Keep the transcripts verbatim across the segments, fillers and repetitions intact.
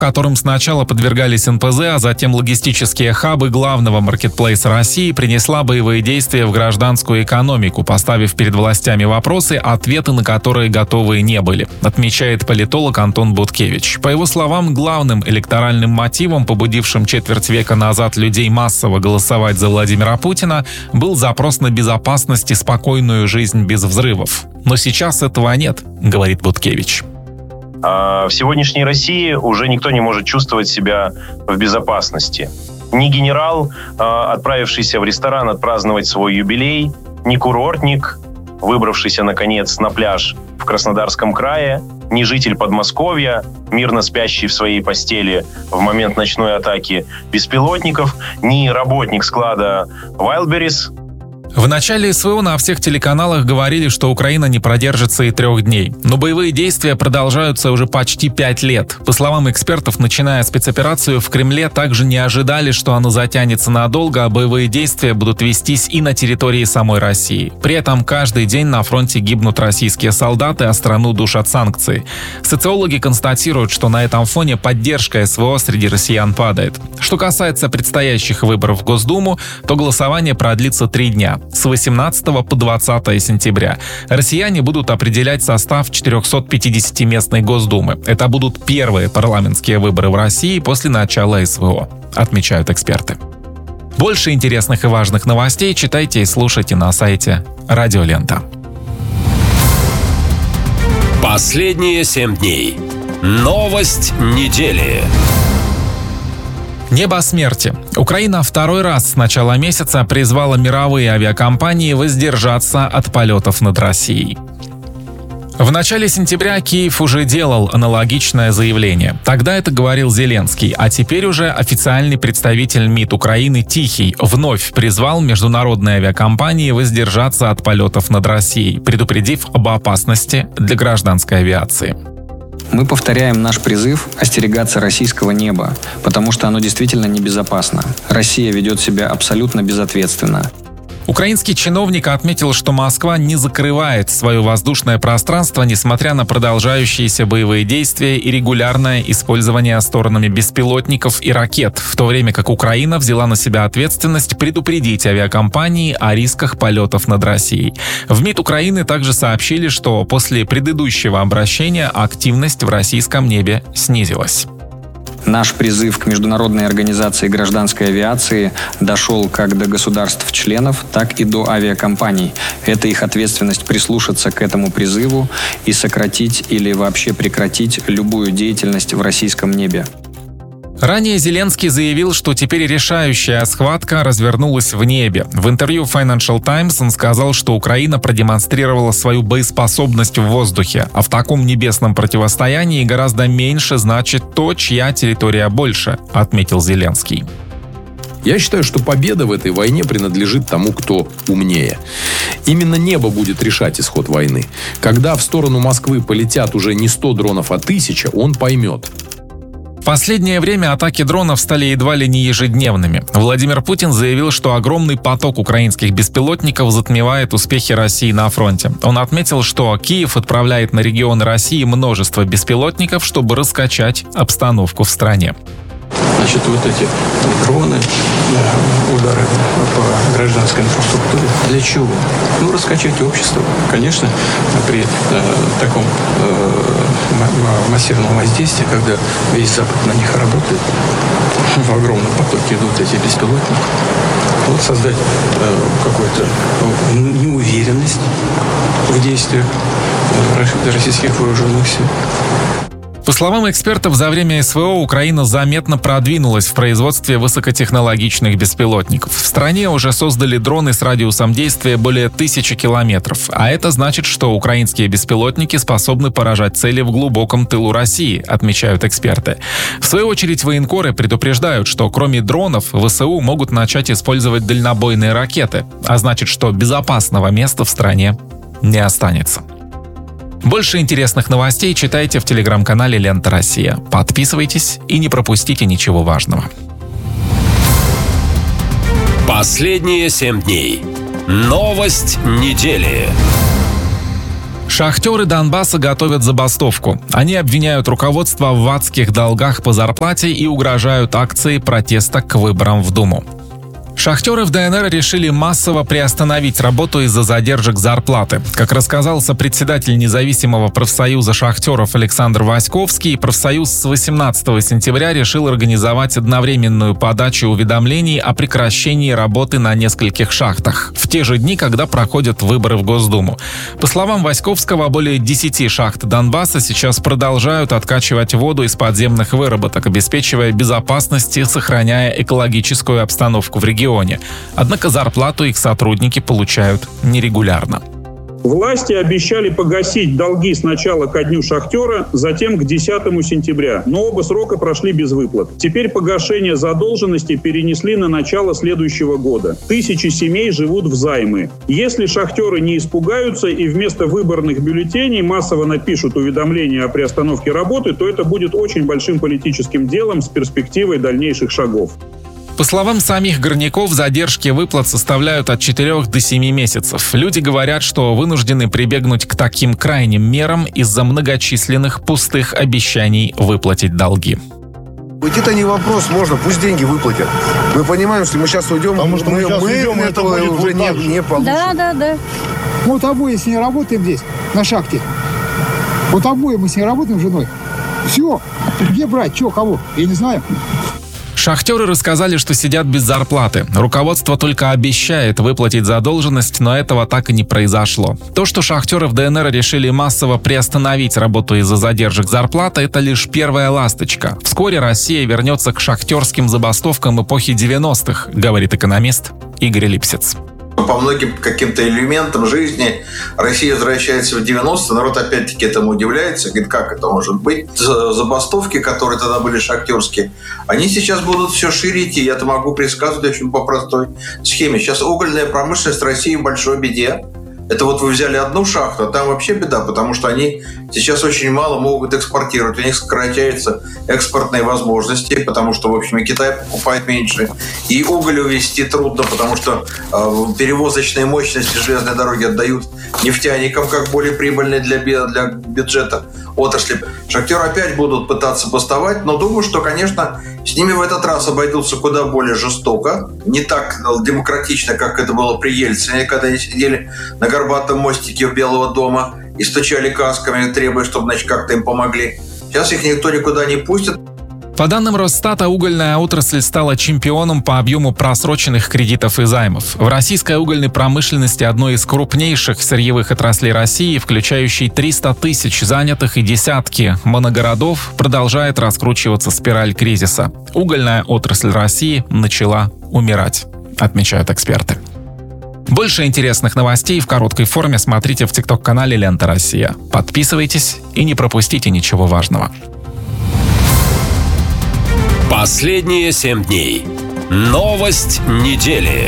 которым сначала подвергались эн пэ зэ, а затем логистические хабы главного маркетплейса России, принесла боевые действия в гражданскую экономику, поставив перед властями вопросы, ответы на которые готовые не были, отмечает политолог Антон Буткевич. По его словам, главным электоральным мотивом, побудившим четверть века назад людей массово голосовать за Владимира Путина, был запрос на безопасность и спокойную жизнь без взрывов. Но сейчас этого нет, говорит Буткевич. В сегодняшней России уже никто не может чувствовать себя в безопасности. Ни генерал, отправившийся в ресторан отпраздновать свой юбилей, ни курортник, выбравшийся, наконец, на пляж в Краснодарском крае, ни житель Подмосковья, мирно спящий в своей постели в момент ночной атаки беспилотников, ни работник склада Wildberries. В начале эс вэ о на всех телеканалах говорили, что Украина не продержится и трех дней. Но боевые действия продолжаются уже почти пять лет. По словам экспертов, начиная спецоперацию, в Кремле также не ожидали, что она затянется надолго, а боевые действия будут вестись и на территории самой России. При этом каждый день на фронте гибнут российские солдаты, а страну душат санкции. Социологи констатируют, что на этом фоне поддержка эс вэ о среди россиян падает. Что касается предстоящих выборов в Госдуму, то голосование продлится три дня. С восемнадцатого по двадцатое сентября. Россияне будут определять состав четырехсотпятидесятиместной Госдумы. Это будут первые парламентские выборы в России после начала эс вэ о, отмечают эксперты. Больше интересных и важных новостей читайте и слушайте на сайте Радио Лента. Последние семь дней. Новость недели. Небо смерти. Украина второй раз с начала месяца призвала мировые авиакомпании воздержаться от полетов над Россией. В начале сентября Киев уже делал аналогичное заявление. Тогда это говорил Зеленский, а теперь уже официальный представитель МИД Украины Тихий вновь призвал международные авиакомпании воздержаться от полетов над Россией, предупредив об опасности для гражданской авиации. Мы повторяем наш призыв остерегаться российского неба, потому что оно действительно небезопасно. Россия ведет себя абсолютно безответственно. Украинский чиновник отметил, что Москва не закрывает свое воздушное пространство, несмотря на продолжающиеся боевые действия и регулярное использование сторонами беспилотников и ракет, в то время как Украина взяла на себя ответственность предупредить авиакомпании о рисках полетов над Россией. В МИД Украины также сообщили, что после предыдущего обращения активность в российском небе снизилась. Наш призыв к Международной организации гражданской авиации дошел как до государств-членов, так и до авиакомпаний. Это их ответственность прислушаться к этому призыву и сократить или вообще прекратить любую деятельность в российском небе. Ранее Зеленский заявил, что теперь решающая схватка развернулась в небе. В интервью Financial Times он сказал, что Украина продемонстрировала свою боеспособность в воздухе, а в таком небесном противостоянии гораздо меньше значит то, чья территория больше, отметил Зеленский. Я считаю, что победа в этой войне принадлежит тому, кто умнее. Именно небо будет решать исход войны. Когда в сторону Москвы полетят уже не сто дронов, а тысяча, он поймет. В последнее время атаки дронов стали едва ли не ежедневными. Владимир Путин заявил, что огромный поток украинских беспилотников затмевает успехи России на фронте. Он отметил, что Киев отправляет на регионы России множество беспилотников, чтобы раскачать обстановку в стране. Значит, вот эти дроны, удары по гражданской инфраструктуре. Для чего? Ну, раскачать общество. Конечно, при э, таком э, массивном воздействии, когда весь Запад на них работает, в огромном потоке идут эти беспилотники. Вот создать э, какую-то неуверенность в действиях э, российских вооруженных сил. По словам экспертов, за время эс вэ о Украина заметно продвинулась в производстве высокотехнологичных беспилотников. В стране уже создали дроны с радиусом действия более тысячи километров. А это значит, что украинские беспилотники способны поражать цели в глубоком тылу России, отмечают эксперты. В свою очередь, военкоры предупреждают, что кроме дронов вэ эс у могут начать использовать дальнобойные ракеты. А значит, что безопасного места в стране не останется. Больше интересных новостей читайте в телеграм-канале «Лента Россия». Подписывайтесь и не пропустите ничего важного. Последние семь дней. Новость недели. Шахтеры Донбасса готовят забастовку. Они обвиняют руководство в адских долгах по зарплате и угрожают акцией протеста к выборам в Думу. Шахтеры в ДНР решили массово приостановить работу из-за задержек зарплаты. Как рассказал сопредседатель независимого профсоюза шахтеров Александр Васьковский, профсоюз с восемнадцатого сентября решил организовать одновременную подачу уведомлений о прекращении работы на нескольких шахтах в те же дни, когда проходят выборы в Госдуму. По словам Васьковского, более десяти шахт Донбасса сейчас продолжают откачивать воду из подземных выработок, обеспечивая безопасность и сохраняя экологическую обстановку в регионе. Однако зарплату их сотрудники получают нерегулярно. Власти обещали погасить долги сначала ко дню шахтера, затем к десятому сентября, но оба срока прошли без выплат. Теперь погашение задолженности перенесли на начало следующего года. Тысячи семей живут в займы. Если шахтеры не испугаются и вместо выборных бюллетеней массово напишут уведомления о приостановке работы, то это будет очень большим политическим делом с перспективой дальнейших шагов. По словам самих горняков, задержки выплат составляют от четырёх до семи месяцев. Люди говорят, что вынуждены прибегнуть к таким крайним мерам из-за многочисленных пустых обещаний выплатить долги. Уйти-то не вопрос, можно, пусть деньги выплатят. Мы понимаем, что мы сейчас уйдем, Потому что мы, мы, мы уйдем, этого это уже не, не получим. Да, да, да. Вот обои с ней работаем здесь, на шахте. Вот обои мы с ней работаем с женой. Все. Где брать? Че, кого? Я не знаю. Шахтеры рассказали, что сидят без зарплаты. Руководство только обещает выплатить задолженность, но этого так и не произошло. То, что шахтеры в ДНР решили массово приостановить работу из-за задержек зарплаты, это лишь первая ласточка. Вскоре Россия вернется к шахтерским забастовкам эпохи девяностых, говорит экономист Игорь Липсиц. По многим каким-то элементам жизни Россия возвращается в девяностые, народ опять-таки этому удивляется, говорит, как это может быть. Забастовки, которые тогда были шахтерские, они сейчас будут все шире идти. Я-то могу предсказывать очень по простой схеме. Сейчас угольная промышленность России в большой беде. Это вот вы взяли одну шахту, а там вообще беда, потому что они сейчас очень мало могут экспортировать. У них сокращаются экспортные возможности, потому что, в общем, и Китай покупает меньше. И уголь увезти трудно, потому что э, перевозочные мощности железной дороги отдают нефтяникам, как более прибыльные для, для бюджета отрасли. Шахтеры опять будут пытаться бастовать, но думаю, что, конечно, с ними в этот раз обойдутся куда более жестоко, не так демократично, как это было при Ельцине, когда они сидели на горбатом мостике у Белого дома и стучали касками, требуя, чтобы, значит, как-то им помогли. Сейчас их никто никуда не пустит. По данным Росстата, угольная отрасль стала чемпионом по объему просроченных кредитов и займов. В российской угольной промышленности одной из крупнейших сырьевых отраслей России, включающей триста тысяч занятых и десятки моногородов, продолжает раскручиваться спираль кризиса. Угольная отрасль России начала умирать, отмечают эксперты. Больше интересных новостей в короткой форме смотрите в тикток-канале «Лента Россия». Подписывайтесь и не пропустите ничего важного. Последние семь дней. Новость недели.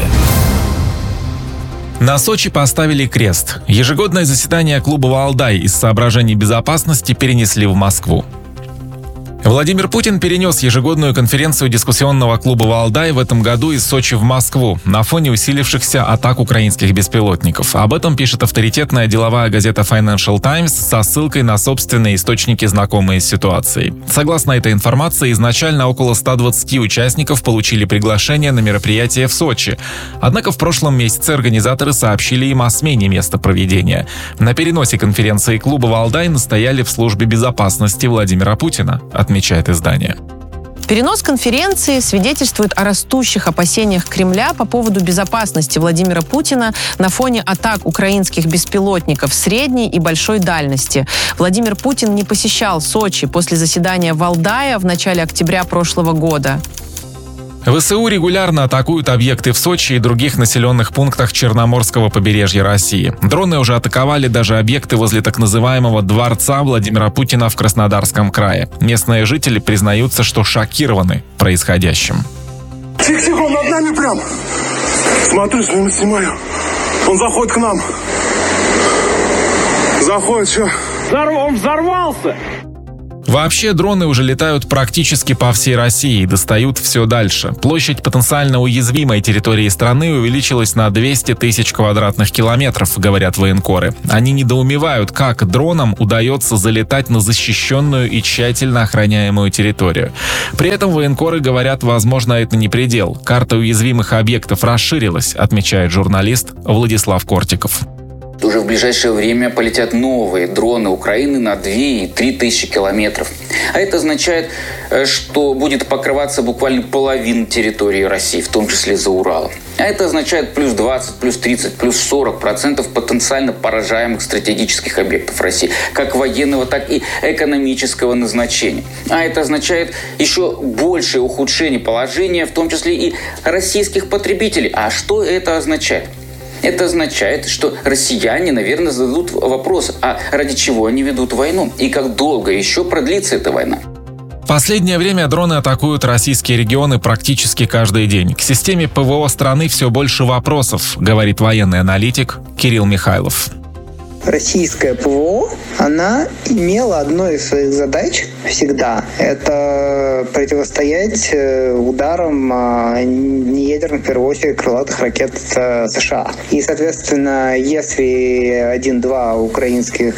На Сочи поставили крест. Ежегодное заседание клуба «Валдай» из соображений безопасности перенесли в Москву. Владимир Путин перенес ежегодную конференцию дискуссионного клуба «Валдай» в этом году из Сочи в Москву на фоне усилившихся атак украинских беспилотников. Об этом пишет авторитетная деловая газета Financial Times со ссылкой на собственные источники, знакомые с ситуацией. Согласно этой информации, изначально около ста двадцати участников получили приглашение на мероприятие в Сочи. Однако в прошлом месяце организаторы сообщили им о смене места проведения. На переносе конференции клуба «Валдай» настояли в службе безопасности Владимира Путина, отмечает издание. Перенос конференции свидетельствует о растущих опасениях Кремля по поводу безопасности Владимира Путина на фоне атак украинских беспилотников средней и большой дальности. Владимир Путин не посещал Сочи после заседания Валдая в начале октября прошлого года. ВСУ регулярно атакуют объекты в Сочи и других населенных пунктах Черноморского побережья России. Дроны уже атаковали даже объекты возле так называемого дворца Владимира Путина в Краснодарском крае. Местные жители признаются, что шокированы происходящим. Тихо-тихо, он над нами прям. Смотрю, снимаю. Он заходит к нам. Заходит, что? Он взорвался! Вообще, дроны уже летают практически по всей России и достают все дальше. Площадь потенциально уязвимой территории страны увеличилась на двести тысяч квадратных километров, говорят военкоры. Они недоумевают, как дронам удается залетать на защищенную и тщательно охраняемую территорию. При этом военкоры говорят, возможно, это не предел. Карта уязвимых объектов расширилась, отмечает журналист Владислав Кортиков. Уже в ближайшее время полетят новые дроны Украины на две и три тысячи километров. А это означает, что будет покрываться буквально половина территории России, в том числе за Уралом. А это означает плюс двадцать, плюс тридцать, плюс сорок процентов потенциально поражаемых стратегических объектов России, как военного, так и экономического назначения. А это означает еще большее ухудшение положения, в том числе и российских потребителей. А что это означает? Это означает, что россияне, наверное, зададут вопрос, а ради чего они ведут войну и как долго еще продлится эта война. В последнее время дроны атакуют российские регионы практически каждый день. К системе ПВО страны все больше вопросов, говорит военный аналитик Кирилл Михайлов. Российская ПВО, она имела одной из своих задач всегда. Это противостоять ударам неядерных, в первую очередь, крылатых ракет США. И, соответственно, если один-два украинских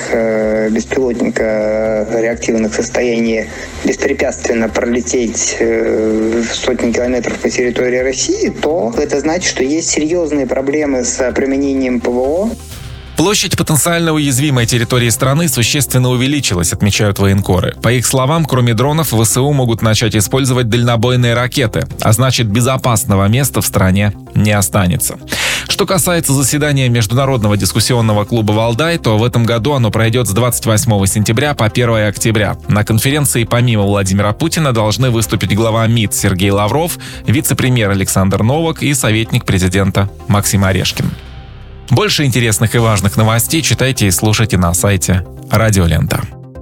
беспилотника реактивных в состоянии беспрепятственно пролететь сотни километров по территории России, то это значит, что есть серьезные проблемы с применением ПВО. Площадь потенциально уязвимой территории страны существенно увеличилась, отмечают военкоры. По их словам, кроме дронов, ВСУ могут начать использовать дальнобойные ракеты, а значит, безопасного места в стране не останется. Что касается заседания Международного дискуссионного клуба «Валдай», то в этом году оно пройдет с двадцать восьмого сентября по первого октября. На конференции помимо Владимира Путина должны выступить глава МИД Сергей Лавров, вице-премьер Александр Новак и советник президента Максим Орешкин. Больше интересных и важных новостей читайте и слушайте на сайте Радио Лента.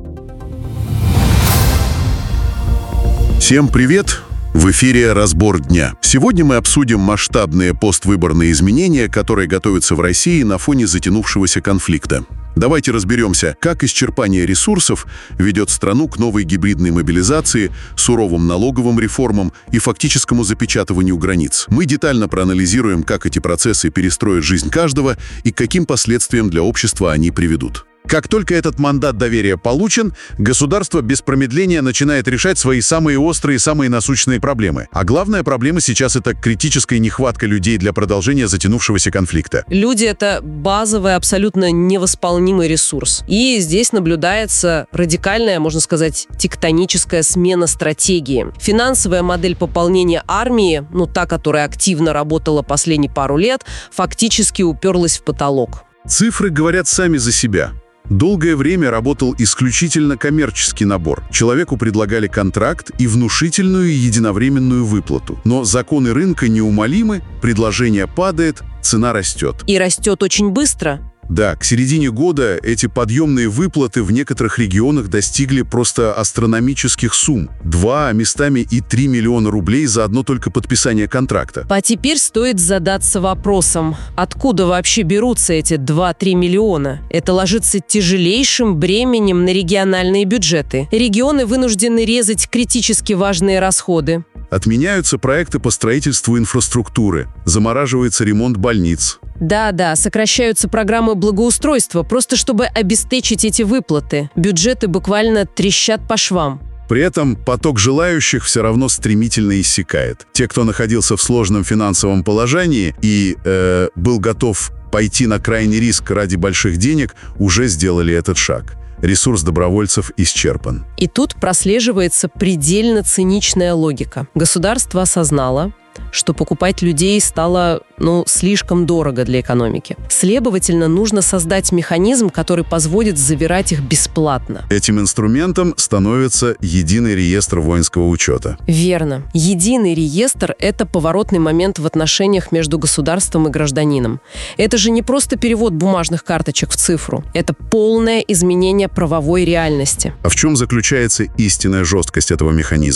Всем привет! В эфире «Разбор дня». Сегодня мы обсудим масштабные поствыборные изменения, которые готовятся в России на фоне затянувшегося конфликта. Давайте разберемся, как исчерпание ресурсов ведет страну к новой гибридной мобилизации, суровым налоговым реформам и фактическому запечатыванию границ. Мы детально проанализируем, как эти процессы перестроят жизнь каждого и к каким последствиям для общества они приведут. Как только этот мандат доверия получен, государство без промедления начинает решать свои самые острые, самые насущные проблемы. А главная проблема сейчас — это критическая нехватка людей для продолжения затянувшегося конфликта. Люди — это базовый, абсолютно невосполнимый ресурс. И здесь наблюдается радикальная, можно сказать, тектоническая смена стратегии. Финансовая модель пополнения армии, ну та, которая активно работала последние пару лет, фактически уперлась в потолок. Цифры говорят сами за себя. Долгое время работал исключительно коммерческий набор. Человеку предлагали контракт и внушительную единовременную выплату. Но законы рынка неумолимы, предложение падает, цена растет. И растет очень быстро. Да, к середине года эти подъемные выплаты в некоторых регионах достигли просто астрономических сумм. Два, а местами и три миллиона рублей за одно только подписание контракта. А теперь стоит задаться вопросом, откуда вообще берутся эти два-три миллиона? Это ложится тяжелейшим бременем на региональные бюджеты. Регионы вынуждены резать критически важные расходы. Отменяются проекты по строительству инфраструктуры, замораживается ремонт больниц. Да-да, сокращаются программы благоустройства, просто чтобы обеспечить эти выплаты. Бюджеты буквально трещат по швам. При этом поток желающих все равно стремительно иссякает. Те, кто находился в сложном финансовом положении и э, был готов пойти на крайний риск ради больших денег, уже сделали этот шаг. Ресурс добровольцев исчерпан. И тут прослеживается предельно циничная логика. Государство осознало, что покупать людей стало, ну, слишком дорого для экономики. Следовательно, нужно создать механизм, который позволит забирать их бесплатно. Этим инструментом становится единый реестр воинского учета. Верно. Единый реестр – это поворотный момент в отношениях между государством и гражданином. Это же не просто перевод бумажных карточек в цифру. Это полное изменение правовой реальности. А в чем заключается истинная жесткость этого механизма?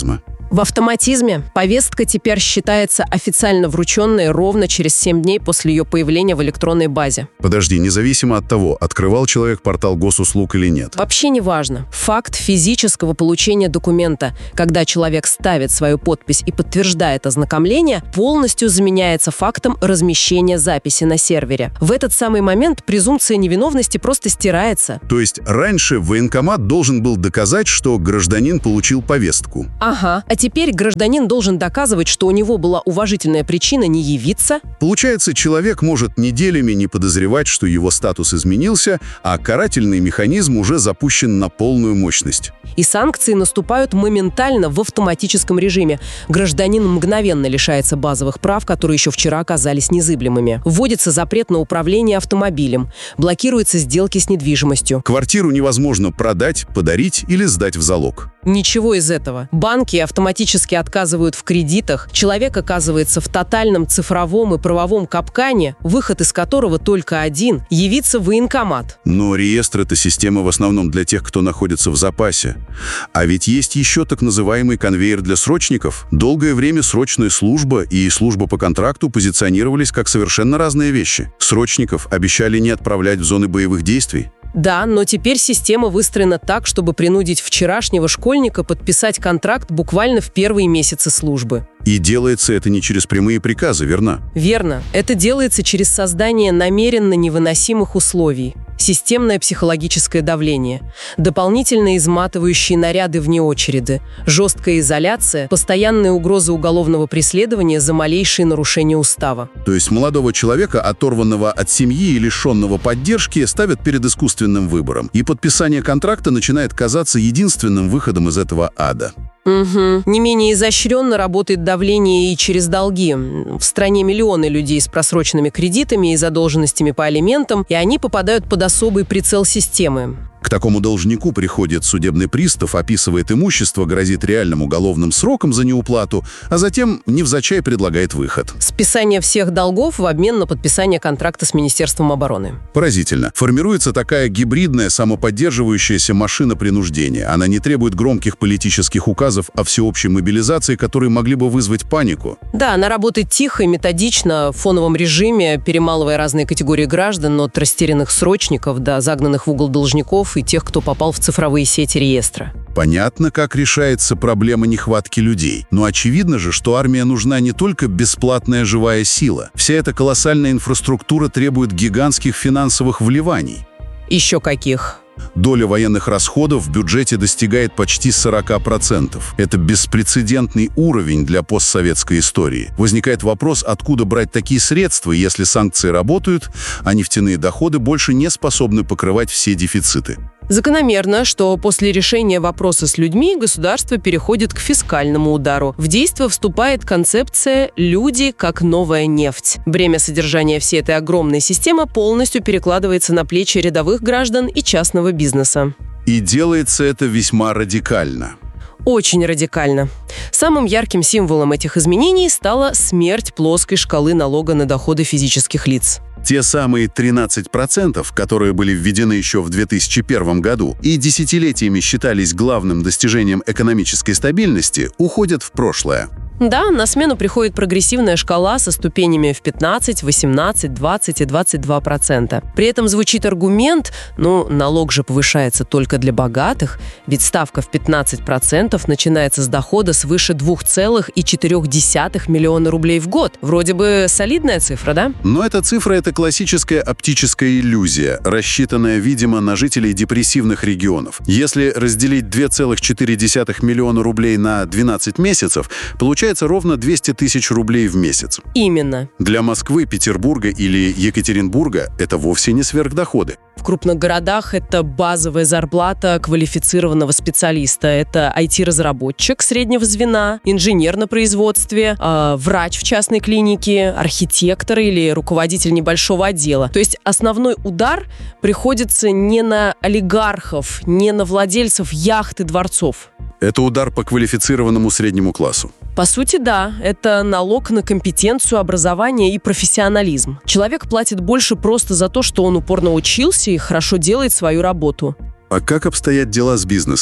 В автоматизме повестка теперь считается официально врученной ровно через семь дней после ее появления в электронной базе. Подожди, независимо от того, открывал человек портал госуслуг или нет. Вообще не важно. Факт физического получения документа, когда человек ставит свою подпись и подтверждает ознакомление, полностью заменяется фактом размещения записи на сервере. В этот самый момент презумпция невиновности просто стирается. То есть раньше военкомат должен был доказать, что гражданин получил повестку. Ага. А теперь гражданин должен доказывать, что у него была уважительная причина не явиться. Получается, человек может неделями не подозревать, что его статус изменился, а карательный механизм уже запущен на полную мощность. И санкции наступают моментально в автоматическом режиме. Гражданин мгновенно лишается базовых прав, которые еще вчера оказались незыблемыми. Вводится запрет на управление автомобилем. Блокируются сделки с недвижимостью. Квартиру невозможно продать, подарить или сдать в залог. Ничего из этого. Банки автоматически отказывают в кредитах. Человек оказывается в тотальном цифровом и правовом капкане, выход из которого только один – явиться в военкомат. Но реестр – это система в основном для тех, кто находится в запасе. А ведь есть еще так называемый конвейер для срочников. Долгое время срочная служба и служба по контракту позиционировались как совершенно разные вещи. Срочников обещали не отправлять в зоны боевых действий. Да, но теперь система выстроена так, чтобы принудить вчерашнего школьника подписать контракт буквально в первые месяцы службы. И делается это не через прямые приказы, верно? Верно. Это делается через создание намеренно невыносимых условий. Системное психологическое давление, дополнительные изматывающие наряды вне очереди, жесткая изоляция, постоянные угрозы уголовного преследования за малейшие нарушения устава. То есть молодого человека, оторванного от семьи и лишенного поддержки, ставят перед искусственным выбором, и подписание контракта начинает казаться единственным выходом из этого ада. Угу. Не менее изощренно работает давление и через долги. В стране миллионы людей с просроченными кредитами и задолженностями по алиментам, и они попадают под особый прицел системы. К такому должнику приходит судебный пристав, описывает имущество, грозит реальным уголовным сроком за неуплату, а затем невзначай предлагает выход. Списание всех долгов в обмен на подписание контракта с Министерством обороны. Поразительно. Формируется такая гибридная, самоподдерживающаяся машина принуждения. Она не требует громких политических указов о всеобщей мобилизации, которые могли бы вызвать панику. Да, она работает тихо и методично, в фоновом режиме, перемалывая разные категории граждан, от растерянных срочников до загнанных в угол должников и тех, кто попал в цифровые сети реестра. Понятно, как решается проблема нехватки людей. Но очевидно же, что армия нужна не только бесплатная живая сила. Вся эта колоссальная инфраструктура требует гигантских финансовых вливаний. Еще каких? Доля военных расходов в бюджете достигает почти сорок процентов. Это беспрецедентный уровень для постсоветской истории. Возникает вопрос, откуда брать такие средства, если санкции работают, а нефтяные доходы больше не способны покрывать все дефициты. Закономерно, что после решения вопроса с людьми государство переходит к фискальному удару. В действие вступает концепция «люди как новая нефть». Бремя содержания всей этой огромной системы полностью перекладывается на плечи рядовых граждан и частного бизнеса. И делается это весьма радикально. Очень радикально. Самым ярким символом этих изменений стала смерть плоской шкалы налога на доходы физических лиц. Те самые тринадцать процентов, которые были введены еще в две тысячи первом году и десятилетиями считались главным достижением экономической стабильности, уходят в прошлое. Да, на смену приходит прогрессивная шкала со ступенями в пятнадцать, восемнадцать, двадцать и двадцать два процента. При этом звучит аргумент, ну, налог же повышается только для богатых, ведь ставка в пятнадцать процентов начинается с дохода свыше два целых четыре десятых миллиона рублей в год. Вроде бы солидная цифра, да? Но эта цифра – это классическая оптическая иллюзия, рассчитанная, видимо, на жителей депрессивных регионов. Если разделить два целых четыре десятых миллиона рублей на двенадцать месяцев, получается ровно двести тысяч рублей в месяц. Именно. Для Москвы, Петербурга или Екатеринбурга это вовсе не сверхдоходы. В крупных городах это базовая зарплата квалифицированного специалиста. Это ай ти-разработчик среднего звена, инженер на производстве, э, врач в частной клинике, архитектор или руководитель небольшого отдела. То есть основной удар приходится не на олигархов, не на владельцев яхт и дворцов. Это удар по квалифицированному среднему классу. По сути, да. Это налог на компетенцию, образование и профессионализм. Человек платит больше просто за то, что он упорно учился и хорошо делает свою работу. А как обстоят дела с бизнесом?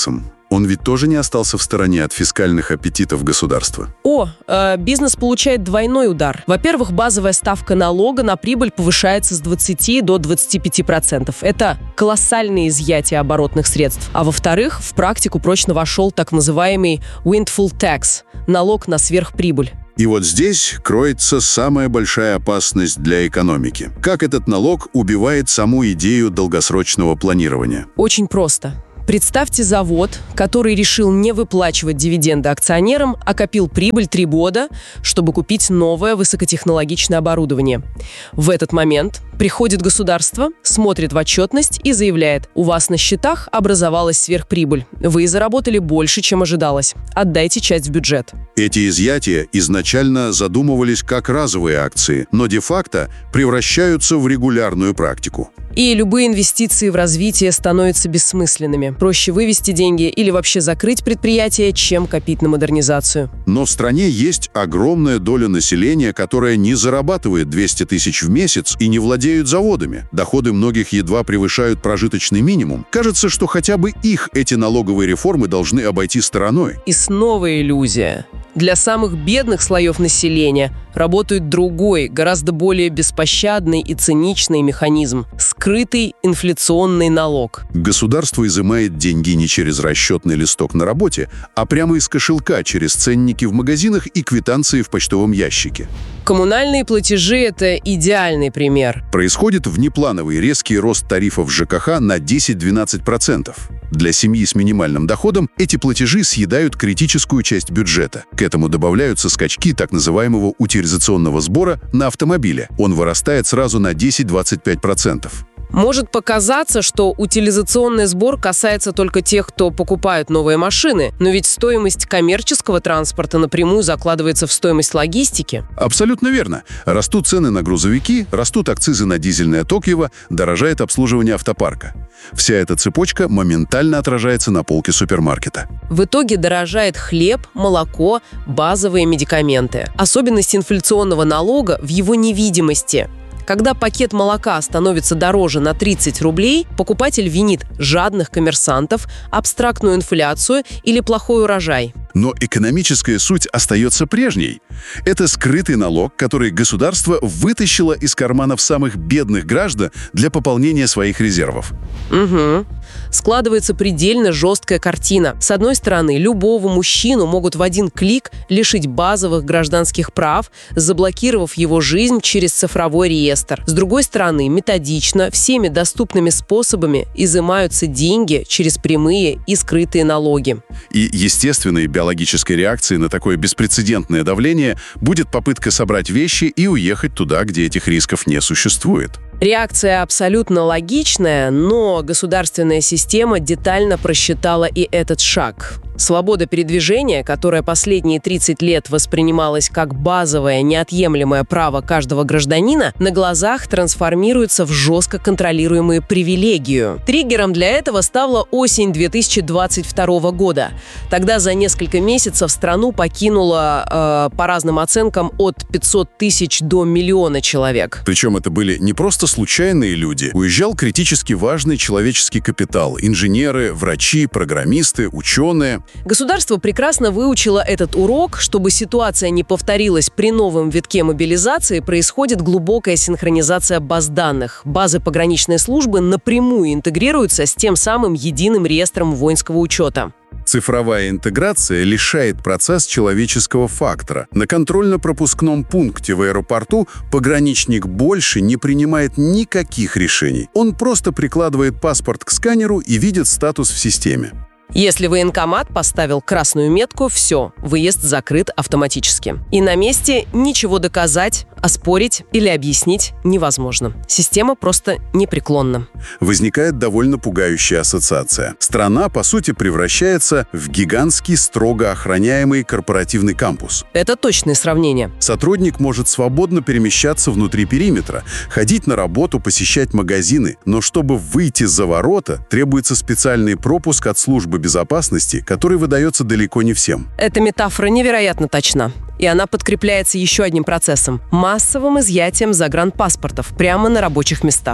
он ведь тоже не остался в стороне от фискальных аппетитов государства. О, э, бизнес получает двойной удар. Во-первых, базовая ставка налога на прибыль повышается с двадцати до двадцати пяти процентов. Это колоссальное изъятие оборотных средств. А во-вторых, в практику прочно вошел так называемый windfall tax – налог на сверхприбыль. И вот здесь кроется самая большая опасность для экономики. Как этот налог убивает саму идею долгосрочного планирования? Очень просто. Представьте завод, который решил не выплачивать дивиденды акционерам, а копил прибыль три года, чтобы купить новое высокотехнологичное оборудование. В этот момент приходит государство, смотрит в отчетность и заявляет: у вас на счетах образовалась сверхприбыль. Вы заработали больше, чем ожидалось. Отдайте часть в бюджет. Эти изъятия изначально задумывались как разовые акции, но де-факто превращаются в регулярную практику. И любые инвестиции в развитие становятся бессмысленными. Проще вывести деньги или вообще закрыть предприятие, чем копить на модернизацию. Но в стране есть огромная доля населения, которая не зарабатывает двести тысяч в месяц и не владеют заводами. Доходы многих едва превышают прожиточный минимум. Кажется, что хотя бы их эти налоговые реформы должны обойти стороной. И снова иллюзия. Для самых бедных слоев населения работает другой, гораздо более беспощадный и циничный механизм – скрытый инфляционный налог. Государство изымает деньги не через расчетный листок на работе, а прямо из кошелька через ценники в магазинах и квитанции в почтовом ящике. Коммунальные платежи – это идеальный пример. Происходит внеплановый резкий рост тарифов ЖКХ на десять-двенадцать процентов. Для семьи с минимальным доходом эти платежи съедают критическую часть бюджета. К этому добавляются скачки так называемого утилизационного сбора на автомобиле. Он вырастает сразу на десять-двадцать пять процентов. Может показаться, что утилизационный сбор касается только тех, кто покупает новые машины, но ведь стоимость коммерческого транспорта напрямую закладывается в стоимость логистики. Абсолютно верно. Растут цены на грузовики, растут акцизы на дизельное топливо, дорожает обслуживание автопарка. Вся эта цепочка моментально отражается на полке супермаркета. В итоге дорожает хлеб, молоко, базовые медикаменты. Особенность инфляционного налога в его невидимости. Когда пакет молока становится дороже на тридцать рублей, покупатель винит жадных коммерсантов, абстрактную инфляцию или плохой урожай. Но экономическая суть остается прежней. Это скрытый налог, который государство вытащило из карманов самых бедных граждан для пополнения своих резервов. Угу. Складывается предельно жесткая картина. С одной стороны, любого мужчину могут в один клик лишить базовых гражданских прав, заблокировав его жизнь через цифровой реестр. С другой стороны, методично, всеми доступными способами изымаются деньги через прямые и скрытые налоги. И естественной биологической реакцией на такое беспрецедентное давление будет попытка собрать вещи и уехать туда, где этих рисков не существует. Реакция абсолютно логичная, но государственная система детально просчитала и этот шаг. Свобода передвижения, которая последние тридцать лет воспринималась как базовое, неотъемлемое право каждого гражданина, на глазах трансформируется в жестко контролируемую привилегию. Триггером для этого стала осень две тысячи двадцать второго года. Тогда за несколько месяцев страну покинуло, э, по разным оценкам, от пятисот тысяч до миллиона человек. Причем это были не просто случайные люди. Уезжал критически важный человеческий капитал – инженеры, врачи, программисты, ученые. Государство прекрасно выучило этот урок. Чтобы ситуация не повторилась при новом витке мобилизации, происходит глубокая синхронизация баз данных. Базы пограничной службы напрямую интегрируются с тем самым единым реестром воинского учета. Цифровая интеграция лишает процесс человеческого фактора. На контрольно-пропускном пункте в аэропорту пограничник больше не принимает никаких решений. Он просто прикладывает паспорт к сканеру и видит статус в системе. Если военкомат поставил красную метку, все, выезд закрыт автоматически. И на месте ничего доказать, оспорить или объяснить невозможно. Система просто непреклонна. Возникает довольно пугающая ассоциация. Страна, по сути, превращается в гигантский, строго охраняемый корпоративный кампус. Это точное сравнение. Сотрудник может свободно перемещаться внутри периметра, ходить на работу, посещать магазины, но чтобы выйти за ворота, требуется специальный пропуск от службы безопасности, который выдается далеко не всем. Эта метафора невероятно точна. И она подкрепляется еще одним процессом – массовым изъятием загранпаспортов прямо на рабочих местах.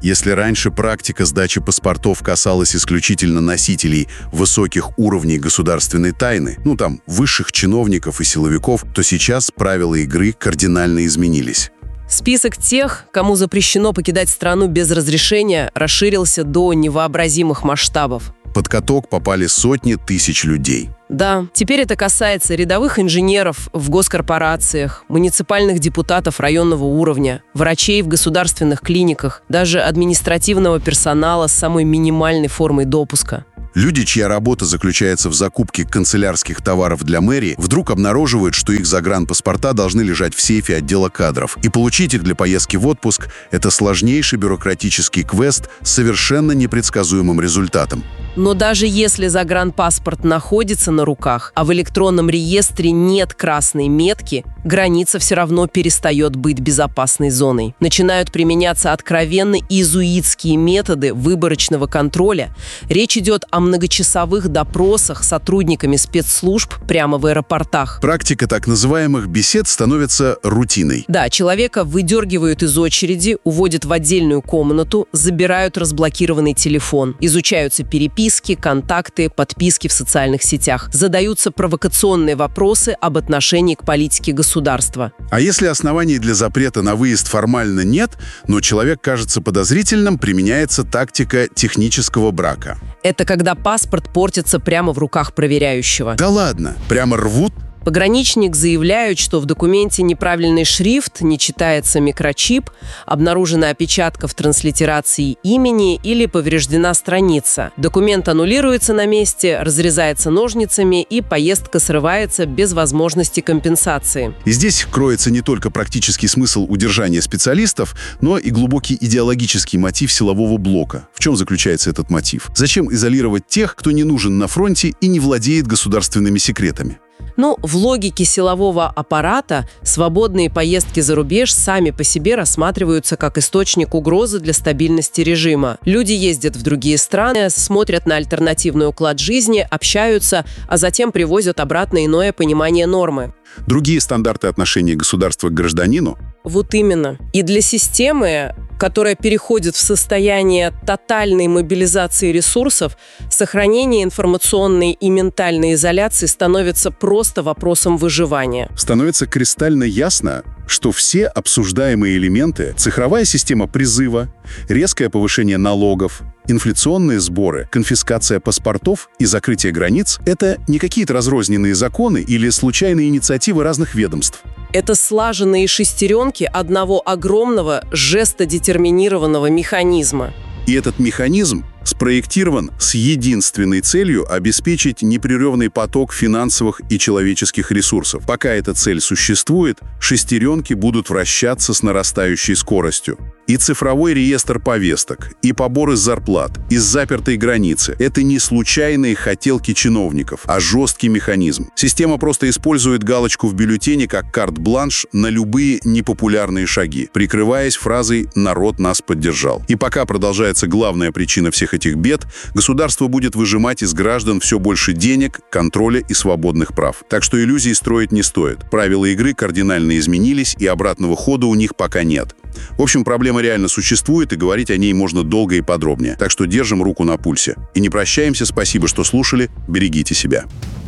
Если раньше практика сдачи паспортов касалась исключительно носителей высоких уровней государственной тайны, ну там, высших чиновников и силовиков, то сейчас правила игры кардинально изменились. Список тех, кому запрещено покидать страну без разрешения, расширился до невообразимых масштабов. Под каток попали сотни тысяч людей. Да, теперь это касается рядовых инженеров в госкорпорациях, муниципальных депутатов районного уровня, врачей в государственных клиниках, даже административного персонала с самой минимальной формой допуска. Люди, чья работа заключается в закупке канцелярских товаров для мэрии, вдруг обнаруживают, что их загранпаспорта должны лежать в сейфе отдела кадров. И получить их для поездки в отпуск – это сложнейший бюрократический квест с совершенно непредсказуемым результатом. Но даже если загранпаспорт находится на руках, а в электронном реестре нет красной метки, граница все равно перестает быть безопасной зоной. Начинают применяться откровенно иезуитские методы выборочного контроля. Речь идет о многочасовых допросах с сотрудниками спецслужб прямо в аэропортах. Практика так называемых бесед становится рутиной. Да, человека выдергивают из очереди, уводят в отдельную комнату, забирают разблокированный телефон, изучаются переписки, контакты, подписки в социальных сетях. Задаются провокационные вопросы об отношении к политике государства. А если оснований для запрета на выезд формально нет, но человек кажется подозрительным, применяется тактика технического брака. Это когда паспорт портится прямо в руках проверяющего. Да ладно, прямо рвут? Пограничник заявляет, что в документе неправильный шрифт, не читается микрочип, обнаружена опечатка в транслитерации имени или повреждена страница. Документ аннулируется на месте, разрезается ножницами, и поездка срывается без возможности компенсации. И здесь кроется не только практический смысл удержания специалистов, но и глубокий идеологический мотив силового блока. В чем заключается этот мотив? Зачем изолировать тех, кто не нужен на фронте и не владеет государственными секретами? Ну, в логике силового аппарата свободные поездки за рубеж сами по себе рассматриваются как источник угрозы для стабильности режима. Люди ездят в другие страны, смотрят на альтернативный уклад жизни, общаются, а затем привозят обратно иное понимание нормы. Другие стандарты отношения государства к гражданину? Вот именно. И для системы, которая переходит в состояние тотальной мобилизации ресурсов, сохранение информационной и ментальной изоляции становится просто вопросом выживания. Становится кристально ясно, что все обсуждаемые элементы – цифровая система призыва, резкое повышение налогов, инфляционные сборы, конфискация паспортов и закрытие границ – это не какие-то разрозненные законы или случайные инициативы разных ведомств. Это слаженные шестеренки одного огромного жестодетерминированного механизма. И этот механизм спроектирован с единственной целью обеспечить непрерывный поток финансовых и человеческих ресурсов. Пока эта цель существует, шестеренки будут вращаться с нарастающей скоростью. И цифровой реестр повесток, и поборы зарплат, и запертой границы – это не случайные хотелки чиновников, а жесткий механизм. Система просто использует галочку в бюллетене как карт-бланш на любые непопулярные шаги, прикрываясь фразой «народ нас поддержал». И пока продолжается главная причина всех этих бед, государство будет выжимать из граждан все больше денег, контроля и свободных прав. Так что иллюзий строить не стоит. Правила игры кардинально изменились, и обратного хода у них пока нет. В общем, проблема реально существует, и говорить о ней можно долго и подробнее. Так что держим руку на пульсе. И не прощаемся, спасибо, что слушали, берегите себя.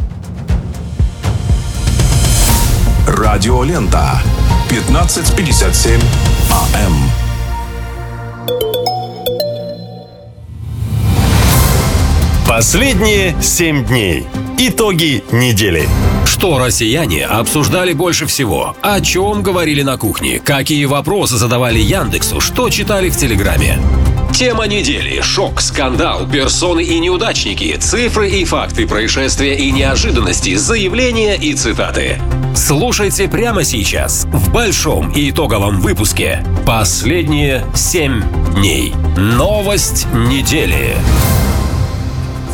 Радиолента. пятнадцать пятьдесят семь АМ. Последние семь дней. Итоги недели. Что россияне обсуждали больше всего? О чем говорили на кухне? Какие вопросы задавали Яндексу? Что читали в Телеграме? Тема недели. Шок, скандал, персоны и неудачники, цифры и факты, происшествия и неожиданности, заявления и цитаты. Слушайте прямо сейчас в большом и итоговом выпуске «Последние семь дней». Новость недели.